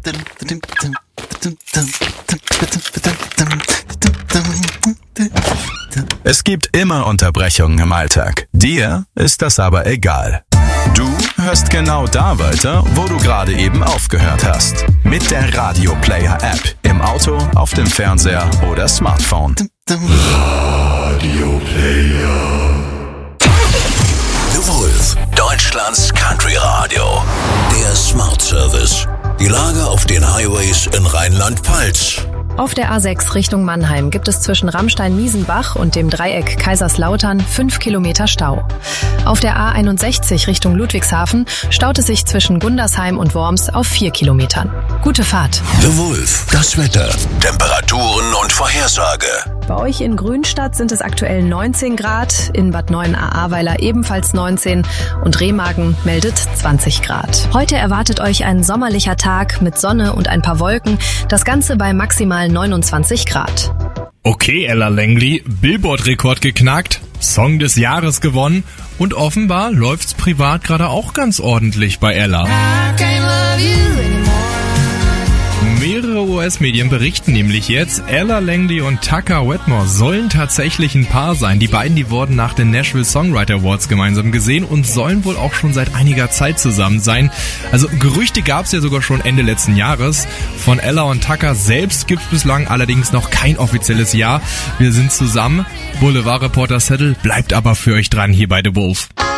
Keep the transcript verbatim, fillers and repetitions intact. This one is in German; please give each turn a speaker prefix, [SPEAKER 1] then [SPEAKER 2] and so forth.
[SPEAKER 1] Es gibt immer Unterbrechungen im Alltag. Dir ist das aber egal. Du hörst genau da weiter, wo du gerade eben aufgehört hast. Mit der Radio Player App. Im Auto, auf dem Fernseher oder Smartphone.
[SPEAKER 2] Radio Player.
[SPEAKER 3] The Wolf, Deutschlands Country Radio. Der Smart Service. Die Lage auf den Highways in Rheinland-Pfalz.
[SPEAKER 4] Auf der A sechs Richtung Mannheim gibt es zwischen Ramstein-Miesenbach und dem Dreieck Kaiserslautern fünf Kilometer Stau. Auf der A einundsechzig Richtung Ludwigshafen staut es sich zwischen Gundersheim und Worms auf vier Kilometern. Gute Fahrt.
[SPEAKER 3] The Wolf, das Wetter, Temperaturen und Vorhersage.
[SPEAKER 4] Bei euch in Grünstadt sind es aktuell neunzehn Grad, in Bad Neuenahr-Ahrweiler ebenfalls neunzehn und Remagen meldet zwanzig Grad. Heute erwartet euch ein sommerlicher Tag mit Sonne und ein paar Wolken, das Ganze bei maximal neunundzwanzig Grad.
[SPEAKER 5] Okay, Ella Langley, Billboard-Rekord geknackt, Song des Jahres gewonnen und offenbar läuft's privat gerade auch ganz ordentlich bei Ella. Mehrere U S-Medien berichten nämlich jetzt, Ella Langley und Tucker Wetmore sollen tatsächlich ein Paar sein. Die beiden, die wurden nach den Nashville Songwriter Awards gemeinsam gesehen und sollen wohl auch schon seit einiger Zeit zusammen sein. Also Gerüchte gab's ja sogar schon Ende letzten Jahres. Von Ella und Tucker selbst gibt's bislang allerdings noch kein offizielles Ja. Wir sind zusammen. Boulevardreporter Settle bleibt aber für euch dran hier bei The Wolf.